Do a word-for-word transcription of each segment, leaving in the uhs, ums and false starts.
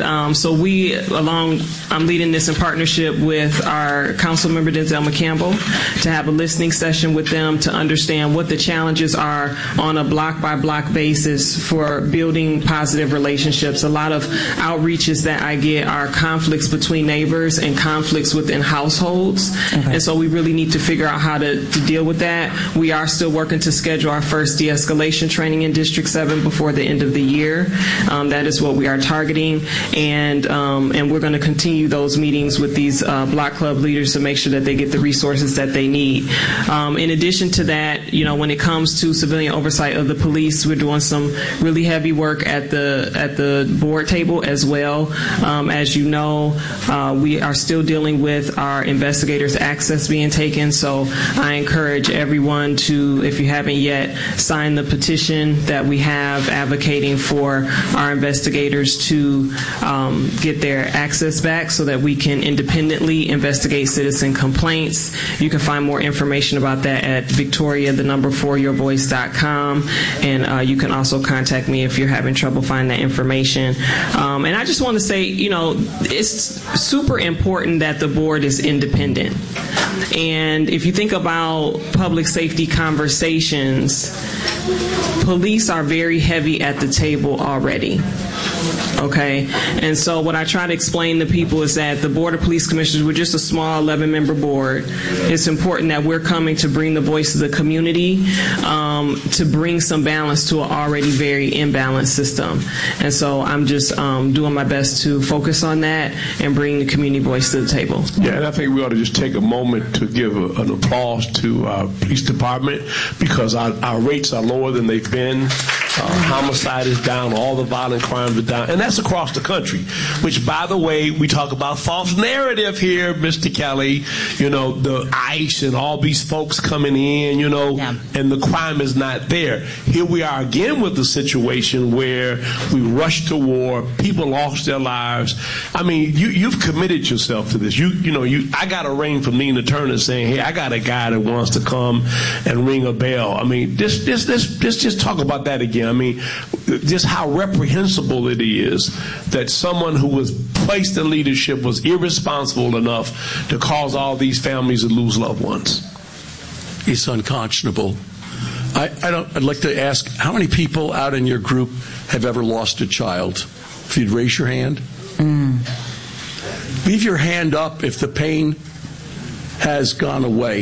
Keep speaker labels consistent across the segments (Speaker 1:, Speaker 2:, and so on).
Speaker 1: um, so we, along, I'm leading this in partnership with our council member, Denzel McCampbell, to have a listening session with them to understand what the challenges are on a block-by-block basis for building positive relationships. A lot of outreaches that I get are conflicts between neighbors and conflicts within households. Okay. And so we really need to figure out how to, to deal with that. We are still working to schedule our first de-escalation training in District seven before the end of the year. Um, that is what we are targeting. And um, and we're going to continue those meetings with these uh, block club leaders to make sure that they get the resources that they need. Um, in addition to that, you know, when it comes to civilian oversight of the police, we're doing some really heavy work at the at the board table as well. Um, as you know, uh, we are still dealing with our investigators' access being taken. So I encourage everyone to, if you haven't yet, sign the petition that we have advocating for our investigators to um, get their access back so that we can independently investigate citizen complaints. You can find more information about that at Victoria, the number four, your voice dot com. And uh, you can also contact me if you're having trouble finding that information. Um, and I just want to say, you know, it's super important that the board is independent. And if you think about public safety conversations, police are very heavy at the table already. Okay, and so what I try to explain to people is that the Board of Police Commissioners, we're just a small eleven-member board. It's important that we're coming to bring the voice of the community, um, to bring some balance to an already very imbalanced system. And so I'm just um, doing my best to focus on that and bring the community voice to the table.
Speaker 2: Yeah, and I think we ought to just take a moment to give a, an applause to our police department, because our, our rates are lower than they've been. Uh, homicide is down, all the violent crimes are down, and that's across the country, which, by the way, we talk about false narrative here, Mister Kelly, you know, the ICE and all these folks coming in, you know, yeah. and the crime is not there. Here we are again with the situation where we rushed to war, people lost their lives. I mean, you, you've committed yourself to this. You you know, you. I got a ring from Nina Turner saying, hey, I got a guy that wants to come and ring a bell. I mean, this, this, this, this just talk about that again. I mean, just how reprehensible it is that someone who was placed in leadership was irresponsible enough to cause all these families to lose loved ones.
Speaker 3: It's unconscionable. I, I don't, I'd like to ask, how many people out in your group have ever lost a child? If you'd raise your hand. Mm. Leave your hand up if the pain has gone away.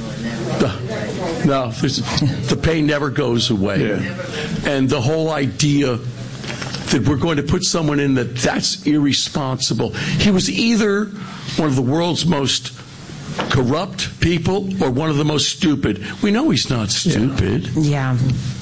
Speaker 3: The, no, the pain never goes away. Yeah. And the whole idea that we're going to put someone in that that's irresponsible. He was either one of the world's most corrupt people or one of the most stupid. We know he's not stupid.
Speaker 4: Yeah.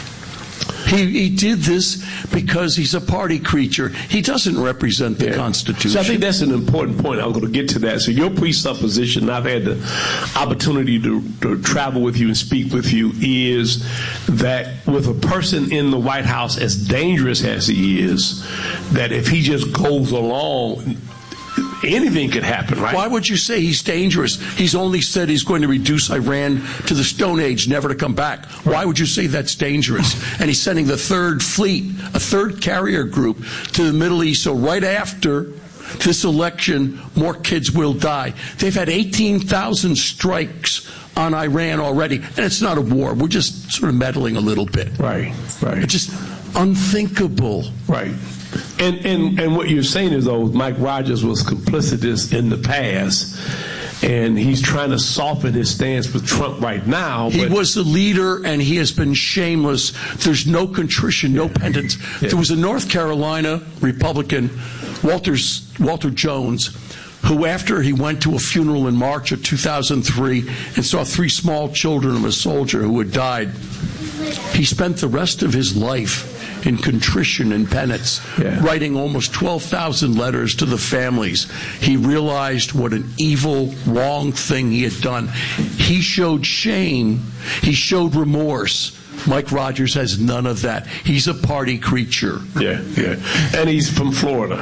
Speaker 3: He, he did this because he's a party creature. He doesn't represent the yeah. Constitution.
Speaker 2: So I think that's an important point. I'm going to get to that. So your presupposition, I've had the opportunity to, to travel with you and speak with you, is that with a person in the White House as dangerous as he is, that if he just goes along, anything could happen, right?
Speaker 3: Why would you say he's dangerous? He's only said he's going to reduce Iran to the Stone Age, never to come back. Why would you say that's dangerous? And he's sending the third fleet, a third carrier group, to the Middle East. So right after this election, more kids will die. They've had eighteen thousand strikes on Iran already, and it's not a war. We're just sort of meddling a little bit.
Speaker 2: Right, right.
Speaker 3: It's just unthinkable.
Speaker 2: Right. And, and and what you're saying is, though, Mike Rogers was complicitous in the past, and he's trying to soften his stance with Trump right now.
Speaker 3: He was the leader, and he has been shameless. There's no contrition, no penance. Yeah. There was a North Carolina Republican, Walter's, Walter Jones, who, after he went to a funeral in March of two thousand three and saw three small children of a soldier who had died, he spent the rest of his life in contrition and penance, yeah. writing almost twelve thousand letters to the families. He realized what an evil, wrong thing he had done. He showed shame. He showed remorse. Mike Rogers has none of that. He's a party creature.
Speaker 2: Yeah, yeah. And he's from Florida.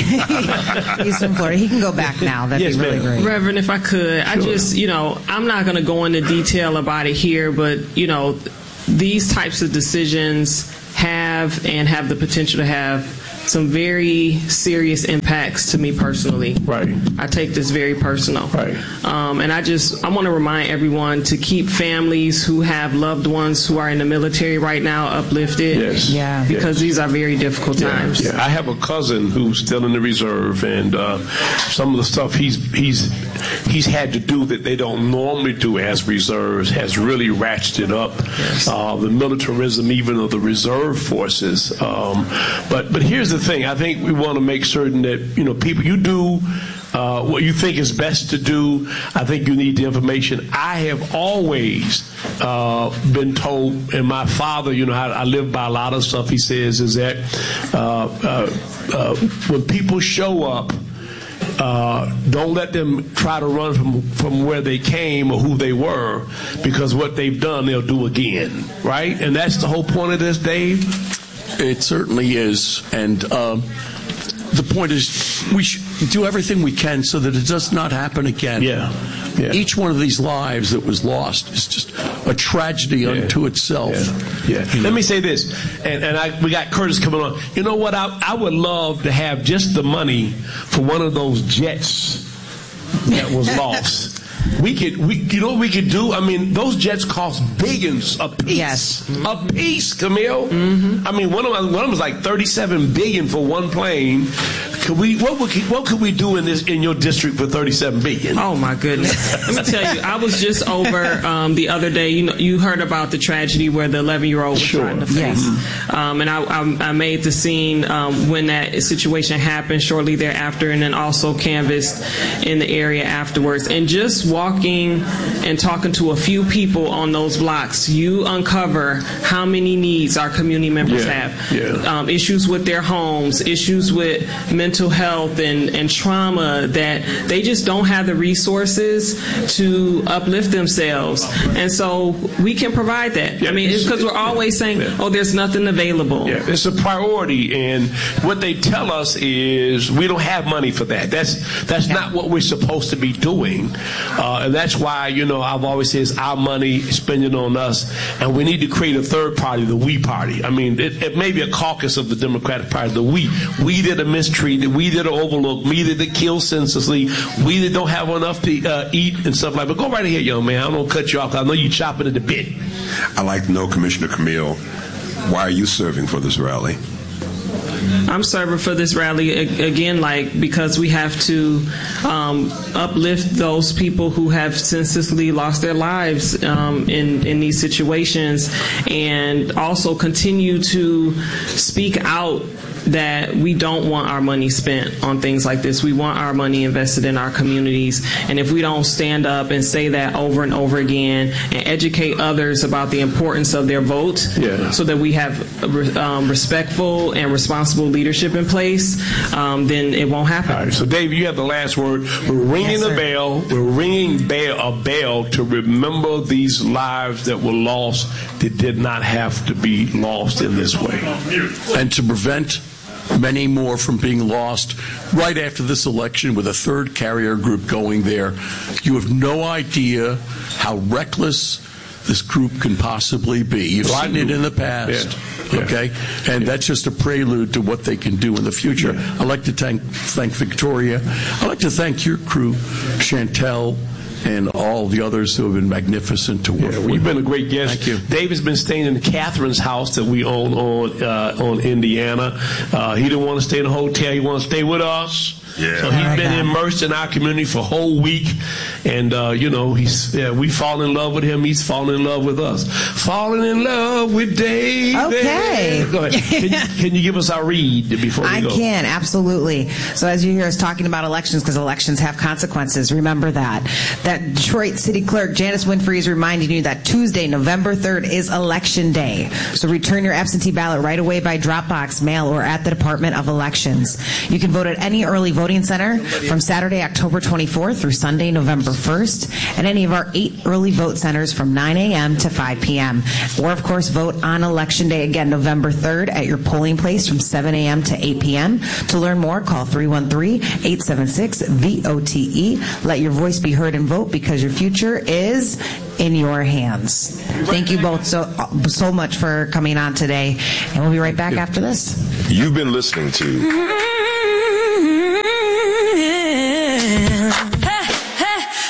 Speaker 4: He's from Florida. He can go back now. That'd yes, be really
Speaker 1: ma'am.
Speaker 4: great.
Speaker 1: Reverend, if I could, sure. I just, you know, I'm not going to go into detail about it here, but, you know, these types of decisions have and have the potential to have some very serious impacts to me personally.
Speaker 2: Right.
Speaker 1: I take this very personal.
Speaker 2: Right.
Speaker 1: Um, and I just, I want to remind everyone to keep families who have loved ones who are in the military right now uplifted.
Speaker 2: Yes.
Speaker 4: Yeah.
Speaker 1: Because
Speaker 2: Yes.
Speaker 1: these are very difficult times.
Speaker 2: Yeah, I have a cousin who's still in the reserve, and uh, some of the stuff he's he's he's had to do that they don't normally do as reserves has really ratcheted up
Speaker 1: Yes.
Speaker 2: uh, the militarism even of the reserve forces. Um, but but here's the thing: I think we want to make certain that you know people you do. Uh, what you think is best to do. I think you need the information. I have always uh, been told, and my father, you know, I, I live by a lot of stuff he says, is that uh, uh, uh, when people show up, uh, don't let them try to run from, from where they came or who they were, because what they've done, they'll do again, right? And that's the whole point of this, Dave?
Speaker 3: It certainly is. And um, the point is, we should do everything we can so that it does not happen again.
Speaker 2: Yeah. Yeah.
Speaker 3: Each one of these lives that was lost is just a tragedy
Speaker 2: Yeah.
Speaker 3: unto itself.
Speaker 2: Yeah. yeah.
Speaker 3: You know?
Speaker 2: Let me say this, and, and I, we got Curtis coming on. You know what? I, I would love to have just the money for one of those jets that was lost. We could, we, you know what we could do? I mean, those jets cost billions a piece.
Speaker 4: Yes.
Speaker 2: A piece, Camille. Mm-hmm. I mean, one of them, one of them was like thirty-seven billion for one plane. Could we? What would, what could we do in this in your district for thirty-seven billion?
Speaker 1: Oh my goodness! Let me tell you, I was just over um, the other day. You know, you heard about the tragedy where the eleven-year-old was
Speaker 2: Sure.
Speaker 1: trying to face,
Speaker 4: Yes.
Speaker 1: um, and I, I, I made the scene um, when that situation happened. Shortly thereafter, and then also canvassed in the area afterwards. And just walking and talking to a few people on those blocks, you uncover how many needs our community members
Speaker 2: Yeah.
Speaker 1: have.
Speaker 2: Yeah.
Speaker 1: Um, issues with their homes, issues with mental health and, and trauma, that they just don't have the resources to uplift themselves. And so we can provide that.
Speaker 2: Yeah,
Speaker 1: I mean, it's because we're always saying,
Speaker 2: yeah.
Speaker 1: oh, there's nothing available.
Speaker 2: Yeah, it's a priority, and what they tell us is we don't have money for that. That's that's not what we're supposed to be doing, uh, and that's why you know I've always said it's our money, spending on us, and we need to create a third party, the we party. I mean, it, it may be a caucus of the Democratic Party, the we. We that are mistreated, we that are overlooked, we that are killed senselessly, we that don't have enough to uh, eat and stuff like that. But go right ahead, young man. I don't cut you off. I know you're chopping at the bit.
Speaker 5: I'd like to know, Commissioner Camille, why are you serving for this rally?
Speaker 1: I'm serving for this rally again, like because we have to um, uplift those people who have senselessly lost their lives um, in in these situations, and also continue to speak out that we don't want our money spent on things like this. We want our money invested in our communities. And if we don't stand up and say that over and over again and educate others about the importance of their vote,
Speaker 2: Yeah.
Speaker 1: so that we have um, respectful and responsible leadership in place, um, then it won't happen.
Speaker 2: All right, so Dave, you have the last word. We're ringing
Speaker 4: Yes,
Speaker 2: a
Speaker 4: sir.
Speaker 2: bell. We're ringing bell, a bell to remember these lives that were lost that did not have to be lost in this way.
Speaker 3: And to prevent many more from being lost right after this election with a third carrier group going there. You have no idea how reckless this group can possibly be. You've
Speaker 2: Well, I
Speaker 3: seen it
Speaker 2: do.
Speaker 3: in the past.
Speaker 2: Yeah. Yeah.
Speaker 3: Okay? And that's just a prelude to what they can do in the future.
Speaker 2: Yeah.
Speaker 3: I'd like to thank, thank Victoria. I'd like to thank your crew, Chantel, and all the others who have been magnificent to work
Speaker 2: Yeah, well,
Speaker 3: with.
Speaker 2: you've been a great guest.
Speaker 3: Thank you.
Speaker 2: Dave has been staying in Catherine's house that we own on uh, on Indiana. Uh, he didn't want to stay in a hotel. He wanted to stay with us.
Speaker 5: Yeah.
Speaker 2: So he's
Speaker 4: Like
Speaker 2: been
Speaker 4: that.
Speaker 2: immersed in our community for a whole week, and uh, you know he's yeah, we fall in love with him. He's falling in love with us. Falling in love with Dave.
Speaker 4: Okay.
Speaker 2: Go ahead. Can you, can you give us our read before we
Speaker 4: I
Speaker 2: go?
Speaker 4: can, absolutely. So as you hear us talking about elections, because elections have consequences, remember that. That Detroit City Clerk Janice Winfrey is reminding you that Tuesday, November third, is Election Day. So return your absentee ballot right away by Dropbox, mail, or at the Department of Elections. You can vote at any early voting center from Saturday, October twenty-fourth through Sunday, November first, at any of our eight early vote centers from nine a.m. to five p.m. Or, of course, vote on Election Day, again, November third, at your polling place from seven a.m. to eight p.m. To learn more, call three one three, eight seven six, V O T E. Let your voice be heard and vote. vote because your future is in your hands. Thank you both so so much for coming on today, and we'll be right back after this.
Speaker 5: You've been listening to